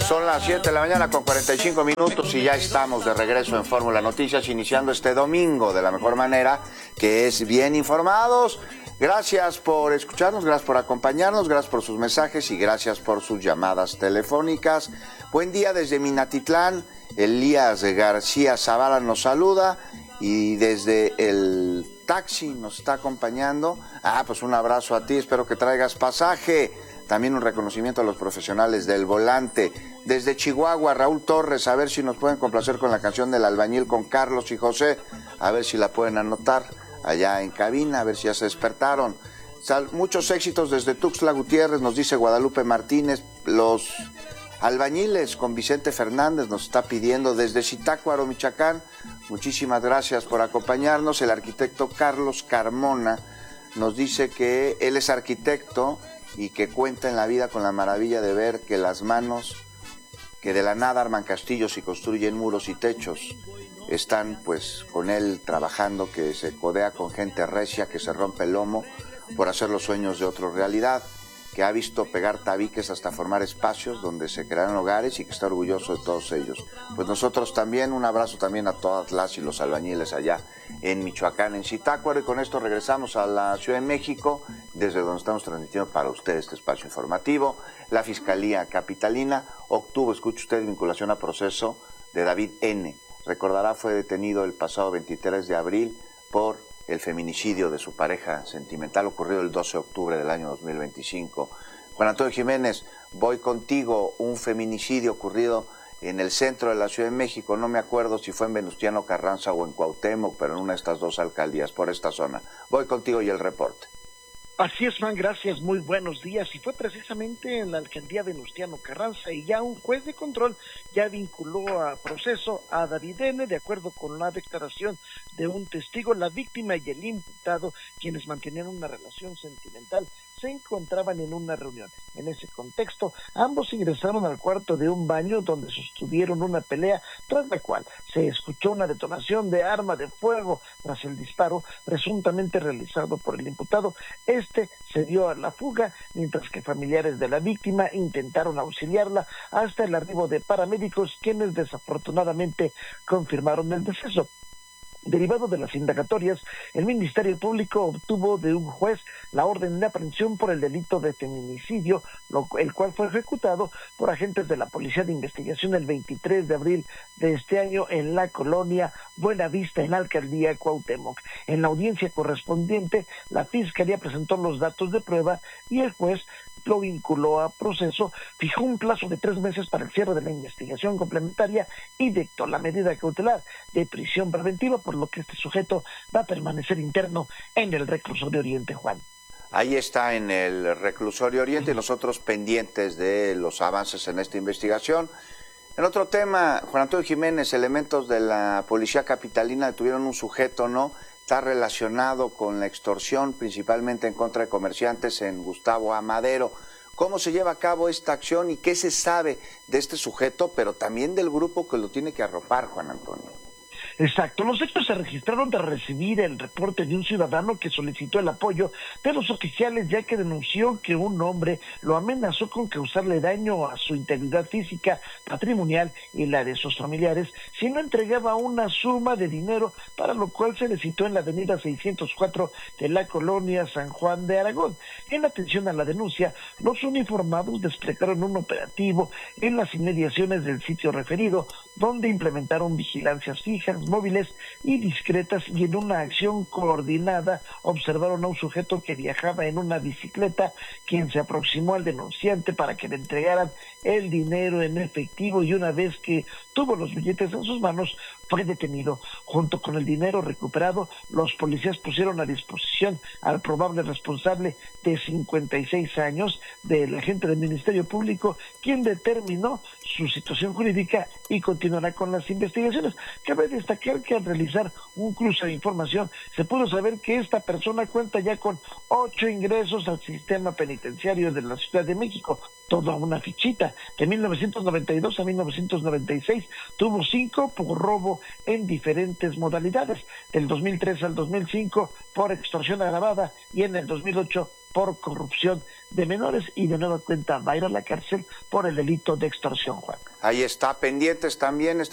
Son las 7 de la mañana con 45 minutos y ya estamos de regreso en Fórmula Noticias, iniciando este domingo de la mejor manera, que es bien informados. Gracias por escucharnos, gracias por acompañarnos, gracias por sus mensajes y gracias por sus llamadas telefónicas. Buen día desde Minatitlán, Elías García Zavala nos saluda y desde el taxi nos está acompañando. Pues un abrazo a ti, espero que traigas pasaje. También un reconocimiento a los profesionales del volante. Desde Chihuahua, Raúl Torres, a ver si nos pueden complacer con la canción del albañil con Carlos y José, a ver si la pueden anotar allá en cabina, a ver si ya se despertaron. Muchos éxitos desde Tuxtla Gutiérrez, nos dice Guadalupe Martínez. Los albañiles con Vicente Fernández nos está pidiendo desde Zitácuaro, Michoacán. Muchísimas gracias por acompañarnos. El arquitecto Carlos Carmona nos dice que él es arquitecto y que cuenta en la vida con la maravilla de ver que las manos que de la nada arman castillos y construyen muros y techos están pues con él trabajando, que se codea con gente recia, que se rompe el lomo por hacer los sueños de otros realidad, que ha visto pegar tabiques hasta formar espacios donde se crean hogares y que está orgulloso de todos ellos. Pues nosotros también, un abrazo también a todas las y los albañiles allá en Michoacán, en Zitácuaro, y con esto regresamos a la Ciudad de México, desde donde estamos transmitiendo para ustedes este espacio informativo. La Fiscalía Capitalina obtuvo, escuche usted, vinculación a proceso de David N. Recordará, fue detenido el pasado 23 de abril por el feminicidio de su pareja sentimental ocurrido el 12 de octubre del año 2025. Juan Antonio Jiménez, voy contigo, un feminicidio ocurrido en el centro de la Ciudad de México, no me acuerdo si fue en Venustiano Carranza o en Cuauhtémoc, pero en una de estas dos alcaldías, por esta zona. Voy contigo y el reporte. Así es, Juan, gracias, muy buenos días. Y fue precisamente en la alcaldía Venustiano Carranza, y ya un juez de control ya vinculó a proceso a David N. De acuerdo con la declaración de un testigo, la víctima y el imputado, quienes mantenían una relación sentimental, se encontraban en una reunión. En ese contexto, ambos ingresaron al cuarto de un baño donde sostuvieron una pelea, tras la cual se escuchó una detonación de arma de fuego. Tras el disparo, presuntamente realizado por el imputado, este se dio a la fuga, mientras que familiares de la víctima intentaron auxiliarla hasta el arribo de paramédicos, quienes desafortunadamente confirmaron el deceso. Derivado de las indagatorias, el Ministerio Público obtuvo de un juez la orden de aprehensión por el delito de feminicidio, el cual fue ejecutado por agentes de la Policía de Investigación el 23 de abril de este año en la colonia Buenavista, en la alcaldía Cuauhtémoc. En la audiencia correspondiente, la Fiscalía presentó los datos de prueba y el juez lo vinculó a proceso, fijó un plazo de 3 meses para el cierre de la investigación complementaria y dictó la medida cautelar de prisión preventiva, por lo que este sujeto va a permanecer interno en el reclusorio Oriente, Juan. Ahí está, en el reclusorio Oriente, y nosotros pendientes de los avances en esta investigación. En otro tema, Juan Antonio Jiménez, elementos de la Policía Capitalina detuvieron un sujeto, ¿no? Está relacionado con la extorsión, principalmente en contra de comerciantes en Gustavo Amadero. ¿Cómo se lleva a cabo esta acción y qué se sabe de este sujeto, pero también del grupo que lo tiene que arropar, Juan Antonio? Exacto, los hechos se registraron tras recibir el reporte de un ciudadano que solicitó el apoyo de los oficiales, ya que denunció que un hombre lo amenazó con causarle daño a su integridad física, patrimonial y la de sus familiares si no entregaba una suma de dinero, para lo cual se le citó en la avenida 604 de la colonia San Juan de Aragón. En atención a la denuncia, los uniformados desplegaron un operativo en las inmediaciones del sitio referido, donde implementaron vigilancias fijas, móviles y discretas, y en una acción coordinada observaron a un sujeto que viajaba en una bicicleta, quien se aproximó al denunciante para que le entregaran el dinero en efectivo, y una vez que tuvo los billetes en sus manos fue detenido. Junto con el dinero recuperado, los policías pusieron a disposición al probable responsable de 56 años del agente del Ministerio Público, quien determinó su situación jurídica y continuará con las investigaciones. Cabe destacar que al realizar un cruce de información se pudo saber que esta persona cuenta ya con 8 ingresos al sistema penitenciario de la Ciudad de México. toda una fichita. De 1992 a 1996 tuvo 5 por robo en diferentes modalidades. Del 2003 al 2005 por extorsión agravada y en el 2008 por corrupción de menores, y de nueva cuenta va a ir a la cárcel por el delito de extorsión, Juan. Ahí está, pendientes también.